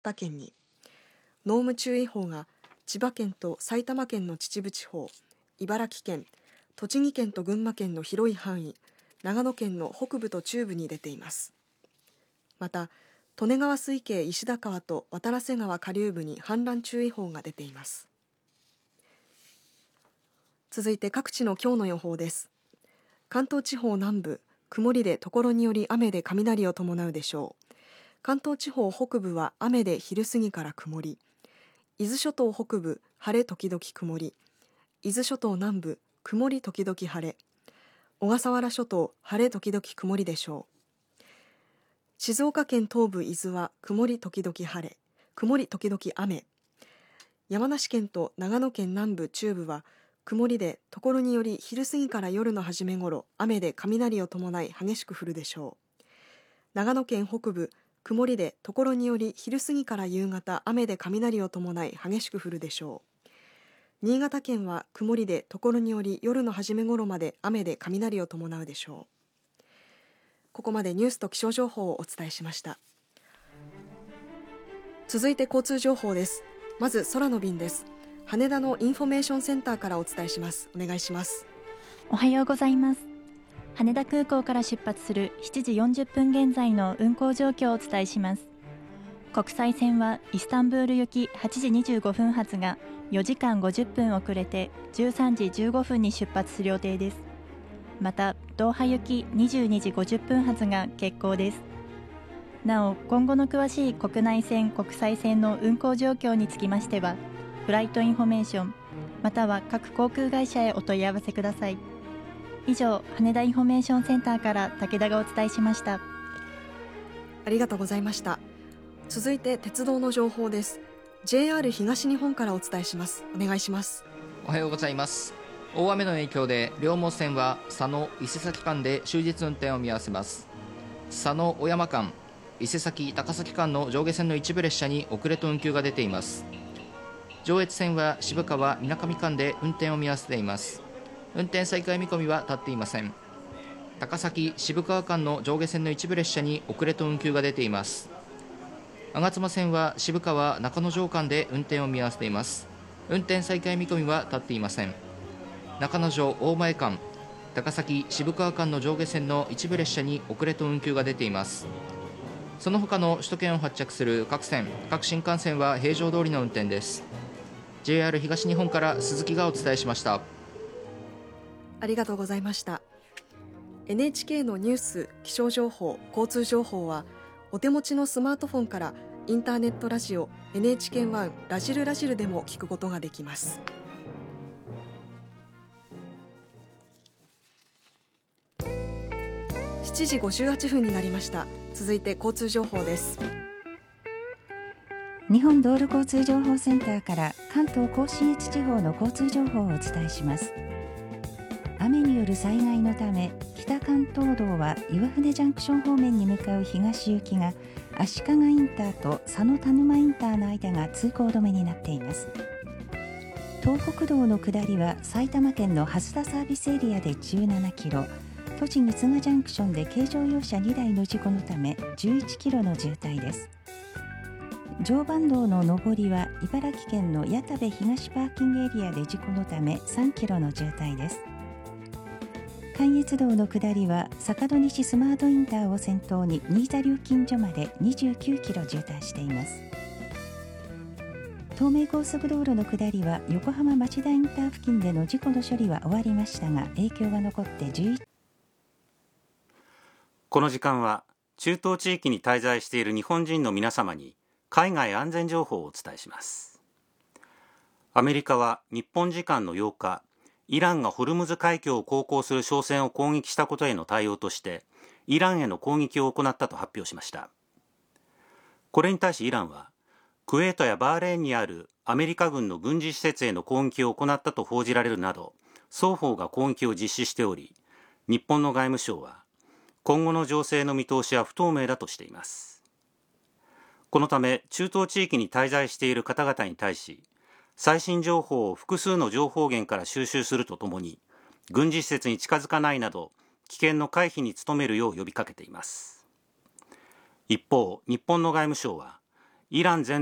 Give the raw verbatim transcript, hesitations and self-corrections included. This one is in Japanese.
田県に、濃霧注意報が千葉県と埼玉県の秩父地方、茨城県、栃木県と群馬県の広い範囲、長野県の北部と中部に出ています。また、利根川水系石田川と渡良瀬川下流部に氾濫注意報が出ています。続いて各地の今日の予報です。関東地方南部、曇りで所により雨で雷を伴うでしょう。関東地方北部は雨で昼過ぎから曇り、伊豆諸島北部、晴れ時々曇り、伊豆諸島南部、曇り時々晴れ、小笠原諸島、晴れ時々曇りでしょう。静岡県東部伊豆は曇り時々晴れ、曇り時々雨。山梨県と長野県南部中部は曇りで所により昼過ぎから夜の初め頃雨で雷を伴い激しく降るでしょう。長野県北部曇りで所により昼過ぎから夕方雨で雷を伴い激しく降るでしょう。新潟県は曇りで所により夜の初め頃まで雨で雷を伴うでしょう。ここまでニュースと気象情報をお伝えしました。続いて交通情報です。まず空の便です。羽田のインフォメーションセンターからお伝えします。お願いします。 おはようございます。羽田空港から出発するしちじよんじゅっぷん現在の運航状況をお伝えします。国際線はイスタンブール行きはちじにじゅうごふん発がよじかんごじゅっぷん遅れてじゅうさんじじゅうごふんに出発する予定です。またドーハ行きにじゅうにじごじゅっぷん発が欠航です。なお今後の詳しい国内線国際線の運航状況につきましてはフライトインフォメーションまたは各航空会社へお問い合わせください。以上、羽田インフォメーションセンターから武田がお伝えしました。 ありがとうございました。続いて鉄道の情報です。 ジェイアール 東日本からお伝えします。お願いします。 おはようございます。大雨の影響で両毛線は佐野伊勢崎間で終日運転を見合わせます。佐野小山間、伊勢崎高崎間の上下線の一部列車に遅れと運休が出ています。上越線は渋川みなかみ間で運転を見合わせています。運転再開見込みは立っていません。高崎渋川間の上下線の一部列車に遅れと運休が出ています。吾妻線は渋川中之条間で運転を見合わせています。運転再開見込みは立っていません。中之条大前間、高崎渋川間の上下線の一部列車に遅れと運休が出ています。その他の首都圏を発着する各線各新幹線は平常通りの運転です。 ジェイアール 東日本から鈴木がお伝えしました。 ありがとうございました。 エヌエイチケー のニュース、気象情報、交通情報はお手持ちのスマートフォンからインターネットラジオ エヌエイチケーワン ラジルラジルでも聞くことができます。しちじごじゅうはちふんになりました。続いて交通情報です。 日本道路交通情報センターから関東甲信越地方の交通情報をお伝えします。雨による災害のため北関東道は岩船ジャンクション方面に向かう東行きが足利インターと佐野田沼インターの間が通行止めになっています。東北道の下りは埼玉県の蓮田サービスエリアでじゅうななキロ、栃木都賀ジャンクションで軽乗用車にだいの事故のためじゅういちキロの渋滞です。常磐道の上りは茨城県の谷田部東パーキングエリアで事故のためさんキロの渋滞です。関越道の下りは坂戸西スマートインターを先頭に新座料金所までにじゅうきゅうキロ渋滞しています。東名高速道路の下りは横浜町田インター付近での事故の処理は終わりましたが影響が残ってじゅういちこの時間は中東地域に滞在している日本人の皆様に海外安全情報をお伝えします。アメリカは日本時間のようか、イランがホルムズ海峡を航行する商船を攻撃したことへの対応としてイランへの攻撃を行ったと発表しました。これに対しイランはクウェートやバーレーンにあるアメリカ軍の軍事施設への攻撃を行ったと報じられるなど双方が攻撃を実施しており、日本の外務省は今後の情勢の見通しは不透明だとしています。このため中東地域に滞在している方々に対し最新情報を複数の情報源から収集するとともに軍事施設に近づかないなど危険の回避に努めるよう呼びかけています。一方、日本の外務省はイラン全